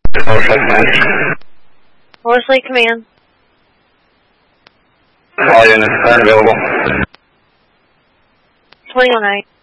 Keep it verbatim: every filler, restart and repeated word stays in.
Horse Lake Command. All units, current available. twenty oh nine.